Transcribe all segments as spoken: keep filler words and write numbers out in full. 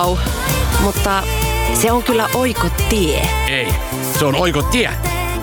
Mutta se on kyllä oikotie. Ei, se on oikotie.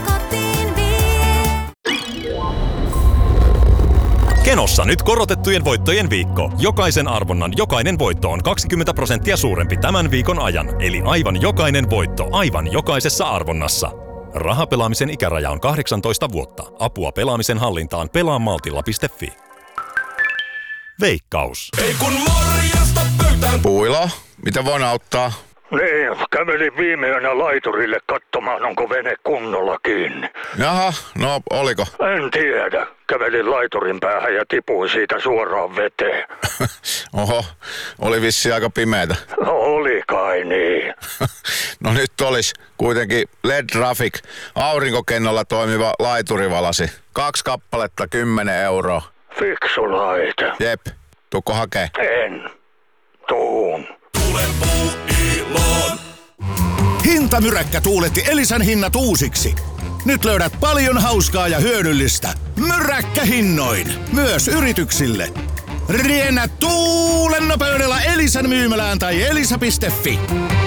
Kenossa nyt korotettujen voittojen viikko. Jokaisen arvonnan jokainen voitto on kaksikymmentä prosenttia suurempi tämän viikon ajan. Eli aivan jokainen voitto aivan jokaisessa arvonnassa. Rahapelaamisen ikäraja on kahdeksantoista vuotta. Apua pelaamisen hallintaan pelaa maltilla piste fi. Veikkaus. Ei kun morjesta pöytään. Puilo, mitä voin auttaa? Niin, kävelin viime yönä laiturille katsomaan, onko vene kunnolla kiinni. Jaha, no oliko? En tiedä. Kävelin laiturin päähän ja tipuin siitä suoraan veteen. Oho, oli vissi aika pimeätä. No oli kai niin. No nyt olisi kuitenkin L E D-Traffic, aurinkokennolla toimiva laiturivalasi. Kaksi kappaletta, kymmenen euroa. Fiksu laite. Jep, tuukko hakee? En. Tuun. Tule Puuiloon. Hintamyräkkä tuuletti Elisan hinnat uusiksi. Nyt löydät paljon hauskaa ja hyödyllistä. Myräkkähinnoin. Myös yrityksille. Riennä tuulen nopeudella Elisan myymälään tai elisa piste fi.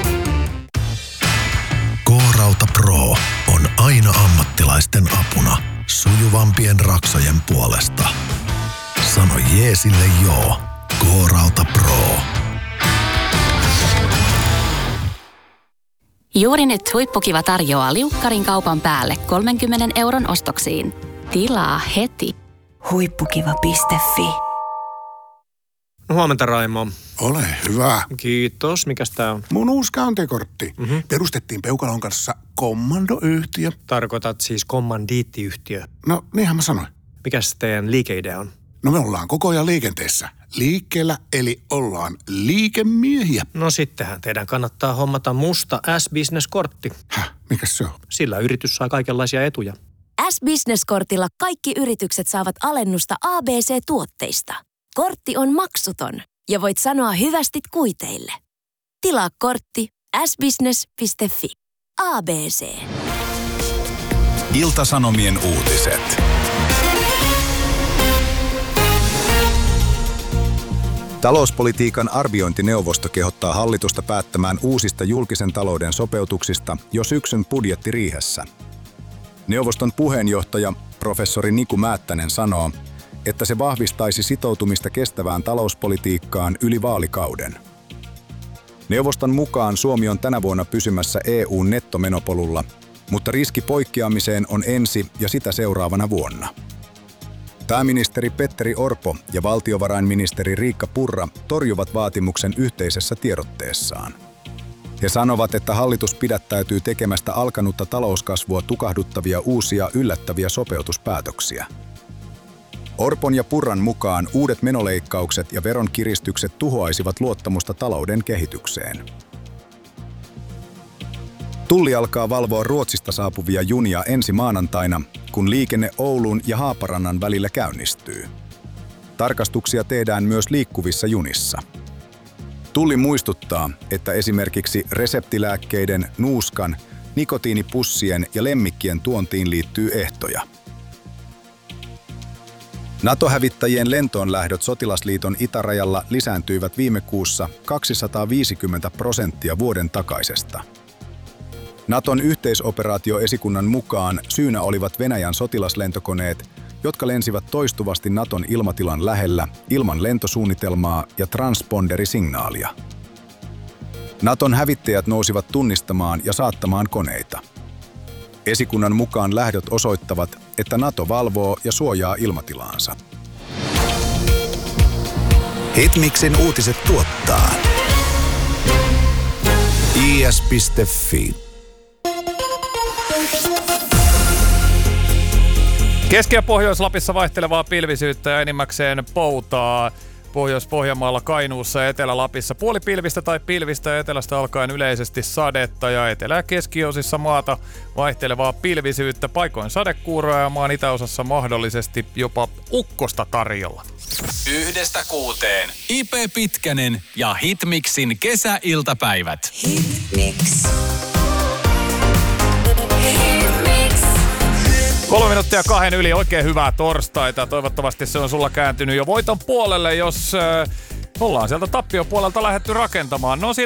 K-Rauta Pro on aina ammattilaisten apuna sujuvampien raksojen puolesta. Sano jeesille joo. K-Rauta Pro. Juuri nyt Huippukiva tarjoaa liukkarin kaupan päälle kolmenkymmenen euron ostoksiin. Tilaa heti. Huippukiva piste fi. No huomenta, Raimo. Ole hyvä. Kiitos. Mikäs tää on? Mun uusi kantikortti. Mm-hmm. Perustettiin Peukalon kanssa kommandoyhtiö. Tarkoitat siis kommandiittiyhtiö. No, niinhän mä sanoin. Mikäs teidän liikeidea on? No me ollaan koko ajan liikenteessä. Liikkeellä, eli ollaan liikemiehiä. No sittenhän teidän kannattaa hommata musta S-Business-kortti. Häh, mikäs se on? Sillä yritys saa kaikenlaisia etuja. S-Business-kortilla kaikki yritykset saavat alennusta A B C-tuotteista. Kortti on maksuton ja voit sanoa hyvästit kuiteille. Tilaa kortti s business piste fi. A B C. Ilta-Sanomien uutiset. Talouspolitiikan arviointineuvosto kehottaa hallitusta päättämään uusista julkisen talouden sopeutuksista jo syksyn budjettiriihessä. Neuvoston puheenjohtaja professori Niku Määttänen sanoo, että se vahvistaisi sitoutumista kestävään talouspolitiikkaan yli vaalikauden. Neuvoston mukaan Suomi on tänä vuonna pysymässä E U:n nettomenopolulla, mutta riski poikkeamiseen on ensi ja sitä seuraavana vuonna. Pääministeri Petteri Orpo ja valtiovarainministeri Riikka Purra torjuvat vaatimuksen yhteisessä tiedotteessaan. He sanovat, että hallitus pidättäytyy tekemästä alkanutta talouskasvua tukahduttavia uusia yllättäviä sopeutuspäätöksiä. Orpon ja Purran mukaan uudet menoleikkaukset ja veronkiristykset tuhoaisivat luottamusta talouden kehitykseen. Tulli alkaa valvoa Ruotsista saapuvia junia ensi maanantaina, kun liikenne Oulun ja Haaparannan välillä käynnistyy. Tarkastuksia tehdään myös liikkuvissa junissa. Tulli muistuttaa, että esimerkiksi reseptilääkkeiden, nuuskan, nikotiinipussien ja lemmikkien tuontiin liittyy ehtoja. NATO-hävittäjien lentoonlähdöt sotilasliiton itärajalla lisääntyivät viime kuussa kaksisataaviisikymmentä prosenttia vuoden takaisesta. Naton yhteisoperaatioesikunnan mukaan syynä olivat Venäjän sotilaslentokoneet, jotka lensivät toistuvasti Naton ilmatilan lähellä ilman lentosuunnitelmaa ja transponderisignaalia. Naton hävittäjät nousivat tunnistamaan ja saattamaan koneita. Esikunnan mukaan lähdöt osoittavat, että Nato valvoo ja suojaa ilmatilaansa. Hitmixin uutiset tuottaa i s piste fi. Keski- ja Pohjois-Lapissa vaihtelevaa pilvisyyttä ja enimmäkseen poutaa. Pohjois-Pohjanmaalla, Kainuussa ja Etelä-Lapissa puolipilvistä tai pilvistä ja etelästä alkaen yleisesti sadetta ja etelä- ja keskiosissa maata vaihtelevaa pilvisyyttä, paikoin sadekuuroa ja maan itäosassa mahdollisesti jopa ukkosta tarjolla. Yhdestä kuuteen I P Pitkänen ja Hitmixin kesäiltapäivät. Hitmix. Kolme minuuttia kahden yli, oikein hyvää torstaita. Toivottavasti se on sulla kääntynyt jo voiton puolelle, jos äh, ollaan sieltä tappion puolelta lähdetty rakentamaan. No